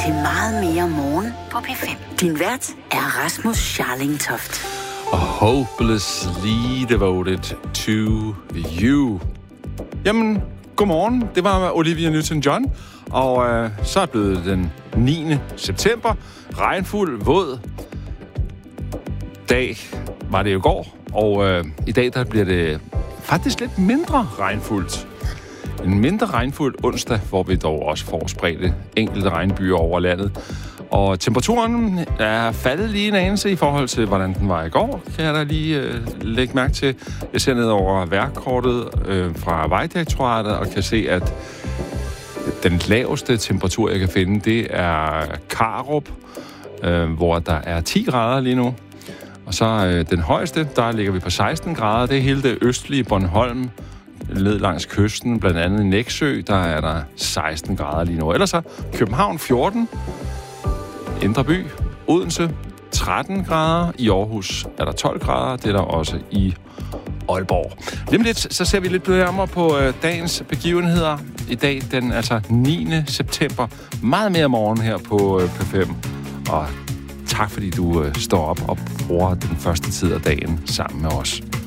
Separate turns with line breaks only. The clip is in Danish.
til meget mere morgen på P5. Din vært er Rasmus Scharlingtoft.
Hopelessly devoted to you. Jamen, godmorgen. Det var Olivia Newton-John. Og så er det blevet den 9. september. Regnfuld, våd dag var det jo i går. Og i dag der bliver det faktisk lidt mindre regnfuldt. En mindre regnfuld onsdag, hvor vi dog også får spredte enkelte regnbyer over landet. Og temperaturen er faldet lige en anelse i forhold til, hvordan den var i går, kan jeg da lige lægge mærke til. Jeg ser ned over vejrkortet fra Vejdirektoratet og kan se, at den laveste temperatur, jeg kan finde, det er Karup, hvor der er 10 grader lige nu. Og så den højeste, der ligger vi på 16 grader. Det er hele det østlige Bornholm, ned langs kysten, blandt andet i Nexø, der er der 16 grader lige nu. Ellers så København 14, Indre By, Odense 13 grader, i Aarhus er der 12 grader, det er der også i Aalborg. Lige om lidt, så ser vi lidt nærmere på dagens begivenheder. I dag, den 9. september. Meget mere morgen her på P5. Og tak fordi du står op og bruger den første tid af dagen sammen med os.